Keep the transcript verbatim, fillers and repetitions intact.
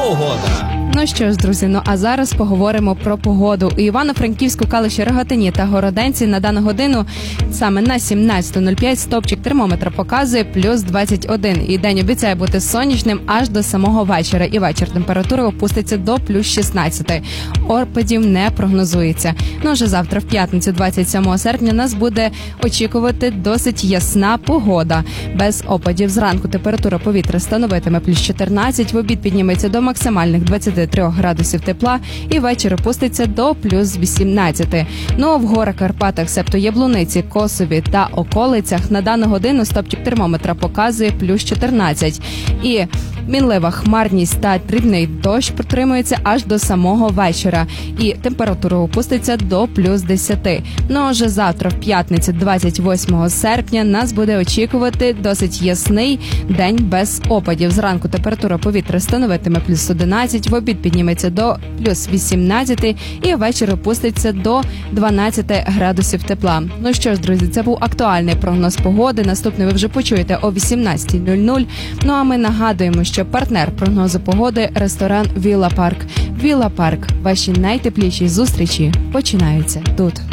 Погода. Ну що ж, друзі, ну а зараз поговоримо про погоду. У Івано-Франківську, Калиші, Рогатині та Городенці на дану годину саме на сімнадцята нуль п'ять стопчик термометра показує плюс двадцять один. І день обіцяє бути сонячним аж до самого вечора. І вечір температура опуститься до плюс шістнадцять. Опадів не прогнозується. Ну вже завтра, в п'ятницю, двадцять сьомого серпня, нас буде очікувати досить ясна погода. Без опадів. Зранку температура повітря становитиме плюс чотирнадцять, в обід підніметься до максимальних двадцяти трьох градусів тепла і ввечері опуститься до плюс вісімнадцяти. Ну а в горах, Карпатах, себто Яблуниці, Косові та околицях на дану годину стопчик термометра показує плюс чотирнадцять. І мінлива хмарність та дрібний дощ протримується аж до самого вечора. І температура опуститься до плюс десяти. Ну а вже завтра, в п'ятницю, двадцять восьмого серпня, нас буде очікувати досить ясний день без опадів. Зранку температура повітря становитиме плюс одинадцять, в обід підніметься до плюс вісімнадцяти і ввечері опуститься до дванадцяти градусів тепла. Ну що ж, друзі, це був актуальний прогноз погоди. Наступний ви вже почуєте о вісімнадцятій нуль нуль. Ну а ми нагадуємо, що партнер прогнозу погоди – ресторан «Вілла Парк». «Вілла Парк» – ваші найтепліші зустрічі починаються тут.